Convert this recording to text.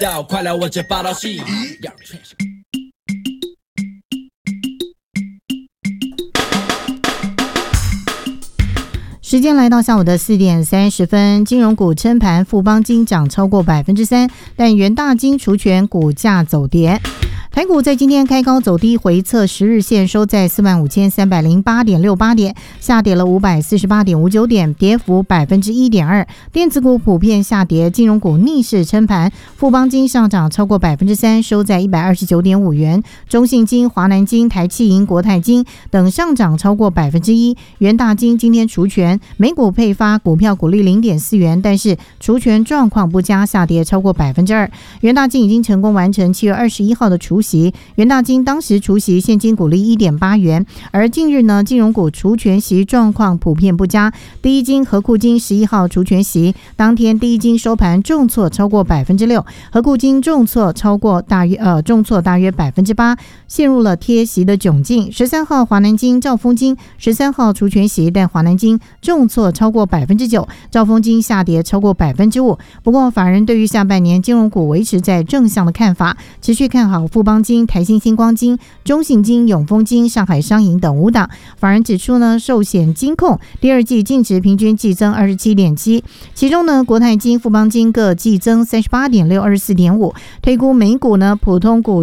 快来我这报道系。 时间来到下午的4点30分，金融股撑盘，富邦金涨超过 3%， 但元大金除权股价走跌。台股在今天开高走低，回测10日线，收在 45,308.68 点，下跌了 548.59 点，跌幅 1.2%。 电子股普遍下跌，金融股逆势撑盘，富邦金上涨超过 3%， 收在 129.5 元，中信金、华南金、台企银、国泰金等上涨超过 1%。 元大金今天除权，每股配发股票股利 0.4 元，但是除权状况不佳，下跌超过 2%。 元大金已经成功完成7月21号的除息，元大金当时除息现金股利 1.8 元，而近日呢，金融股除权息状况普遍不佳。第一金、合库金11号除权息，当天第一金收盘重挫超过 6%， 合库金重挫大约 8%， 陷入了贴息的窘境。13号华南金、兆丰金13号除权息，但华南金重挫超过 9%， 兆丰金下跌超过 5%。 不过法人对于下半年金融股维持在正向的看法，持续看好富邦金、台新星光金、中信金、永丰金、上海商银等5档。法人指出呢，寿险金控第二季净值平均季增 27.7%， 其中呢，国泰金、富邦金各季增 38.6、24.5， 推估每股呢，普通股